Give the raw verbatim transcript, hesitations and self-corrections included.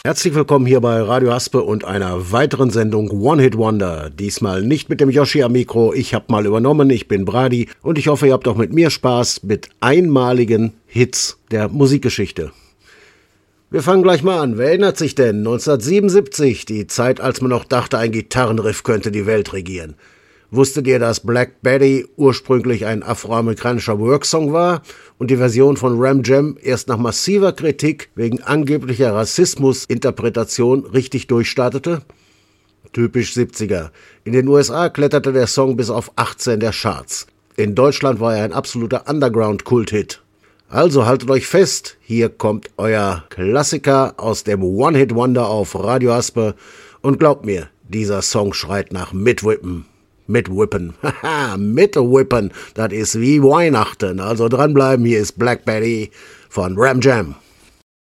Herzlich willkommen hier bei Radio Haspe und einer weiteren Sendung One Hit Wonder. Diesmal nicht mit dem Yoshi am Mikro, ich hab mal übernommen, ich bin Brady und ich hoffe, ihr habt auch mit mir Spaß mit einmaligen Hits der Musikgeschichte. Wir fangen gleich mal an. Wer erinnert sich denn? neunzehnhundertsiebenundsiebzig, die Zeit, als man noch dachte, ein Gitarrenriff könnte die Welt regieren. Wusstet ihr, dass Black Betty ursprünglich ein afroamerikanischer Worksong war und die Version von Ram Jam erst nach massiver Kritik wegen angeblicher Rassismusinterpretation richtig durchstartete? Typisch siebziger. In den U S A kletterte der Song bis auf achtzehn der Charts. In Deutschland war er ein absoluter Underground-Kult-Hit. Also haltet euch fest, hier kommt euer Klassiker aus dem One-Hit-Wonder auf Radio Haspe und glaubt mir, dieser Song schreit nach Mitwippen. Mitwippen. Haha, Mitwippen. Das ist wie Weihnachten. Also dranbleiben, hier ist Black Betty von Ram Jam.